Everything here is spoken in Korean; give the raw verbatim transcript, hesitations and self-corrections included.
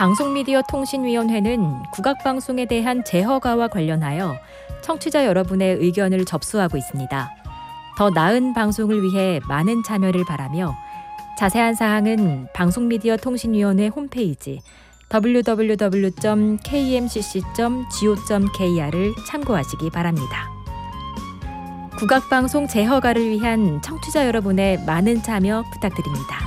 방송미디어통신위원회는 국악방송에 대한 재허가와 관련하여 청취자 여러분의 의견을 접수하고 있습니다. 더 나은 방송을 위해 많은 참여를 바라며 자세한 사항은 방송미디어통신위원회 홈페이지 더블유 더블유 더블유 점 케이엠씨씨 점 지오 점 케이알을 참고하시기 바랍니다. 국악방송 재허가를 위한 청취자 여러분의 많은 참여 부탁드립니다.